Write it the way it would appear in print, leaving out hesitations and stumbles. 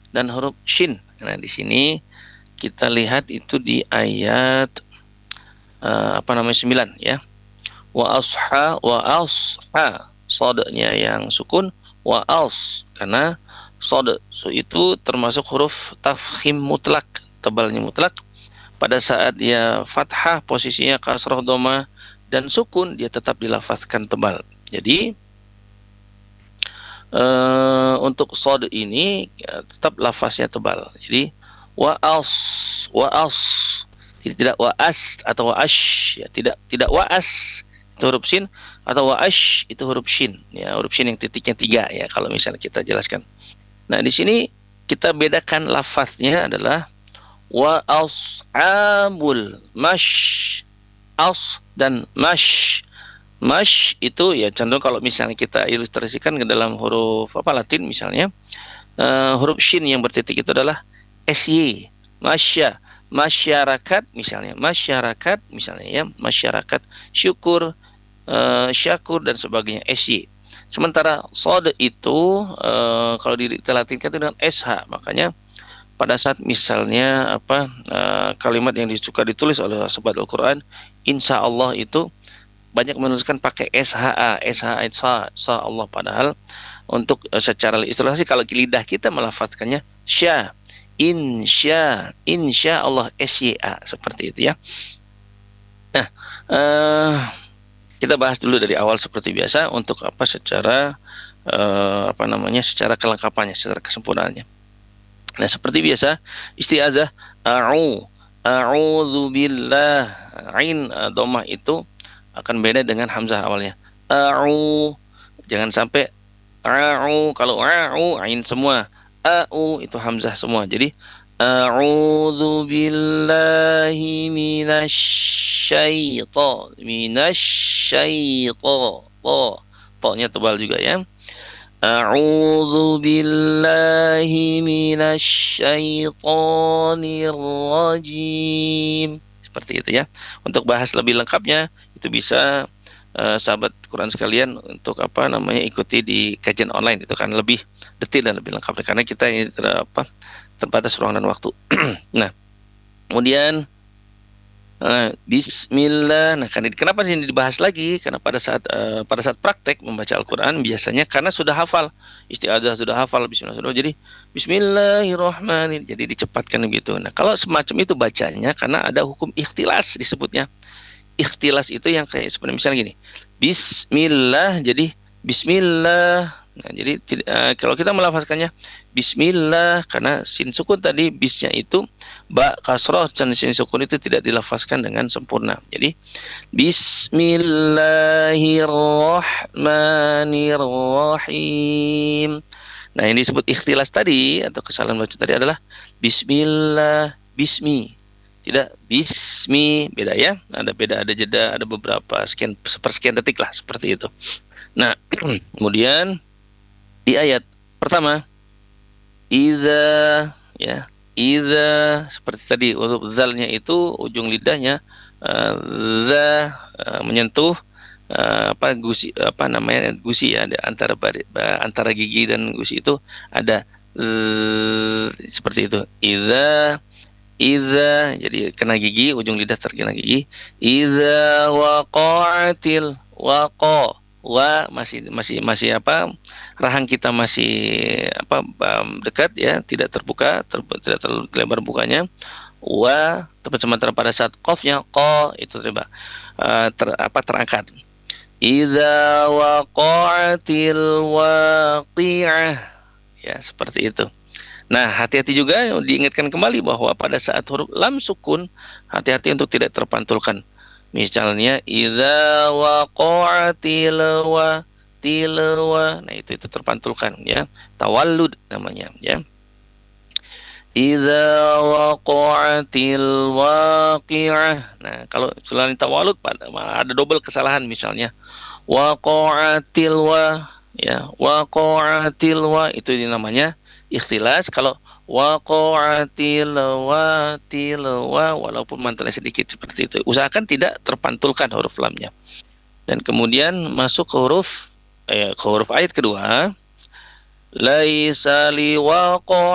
dan huruf shin. Nah, di sini kita lihat itu di ayat 9 ya. Wa asha sodenya yang sukun, wa karena sod itu termasuk huruf tafkhim mutlak, tebalnya mutlak. Pada saat dia fathah posisinya kasroh doma dan sukun dia tetap dilafazkan tebal. Jadi untuk sod ini ya, tetap lafaznya tebal. Jadi wa tidak wa'as atau wa'ash ya, tidak wa'as itu huruf sin, atau wa'ash itu huruf shin ya, huruf shin yang titiknya 3 ya kalau misalnya kita jelaskan. Nah, di sini kita bedakan lafaznya adalah wa ashabul mash, as dan mash. Mash itu ya cenderung kalau misalnya kita ilustrasikan ke dalam huruf Latin misalnya, huruf shin yang bertitik itu adalah sy, masya, masyarakat misalnya ya, masyarakat, syukur, syakur dan sebagainya, sy. Sementara sod itu kalau kita latinkan itu dengan sh, makanya pada saat misalnya kalimat yang suka ditulis oleh sobat Al-Quran, insya Allah itu banyak menuliskan pakai sha Allah, padahal untuk secara ilustrasi kalau lidah kita melafazkannya sya, insya Allah sya, seperti itu ya. Nah, kita bahas dulu dari awal seperti biasa untuk secara secara kelengkapannya, secara kesempurnaannya. Nah, seperti biasa isti'azah a'udzu billah, ain dhammah itu akan beda dengan hamzah awalnya. Jangan sampai kalau ain semua, itu hamzah semua. Jadi a'udzu billahi minasyaiton. To-nya tebal juga ya. A'udzu billahi minasyaitonir rajim. Seperti itu ya. Untuk bahas lebih lengkapnya itu bisa sahabat Quran sekalian untuk ikuti di kajian online, itu kan lebih detail dan lebih lengkap karena kita ini terbatas ruang dan waktu. Nah, kemudian Bismillah. Nah, kenapa ini dibahas lagi? Karena pada saat praktek membaca Al-Quran biasanya karena sudah hafal isti'adzah, sudah hafal Bismillah, sudah, jadi Bismillahirrahmanirrahim, jadi dicepatkan begitu. Nah, kalau semacam itu bacanya karena ada hukum ikhtilas disebutnya. Ikhtilas itu yang kayak sebenarnya misalnya gini, Bismillah jadi Bismillah. Nah, jadi kalau kita melafazkannya Bismillah karena sin sukun tadi, bisnya itu ba kasroh dan sin sukun itu tidak dilafazkan dengan sempurna. Jadi Bismillahirrahmanirrahim. Nah, ini disebut ikhtilas tadi atau kesalahan baca tadi adalah Bismillah, bismi. Tidak bismi, beda ya, ada jeda, ada beberapa sepersekian detik lah, seperti itu. Nah, kemudian di ayat pertama idza ya, idza seperti tadi huruf zalnya itu ujung lidahnya menyentuh gusi, gusi ya, antara gigi dan gusi itu ada seperti itu. Idza jadi kena gigi, ujung lidah terkena gigi. Idza waqa'atil masih rahang kita masih dekat ya, tidak terbuka, tidak terlalu lebar bukanya. Sementara pada saat qafnya itu terangkat. Idza waqa'atil waqi'ah, ya seperti itu. Nah, hati-hati juga diingatkan kembali bahwa pada saat huruf lam sukun, hati-hati untuk tidak terpantulkan. Misalnya idza waqa'atil tilwa, nah itu terpantulkan ya. Tawallud namanya ya. Idza waqa'atil waqi'ah. Nah, kalau selain tawallud ada double kesalahan, misalnya waqa'atil ya, waqa'atil itu namanya ikhtilas. Kalau waqa'atil walaupun mantelnya sedikit seperti itu, usahakan tidak terpantulkan huruf lamnya. Dan kemudian masuk ke huruf ayat kedua, laisa liwaqa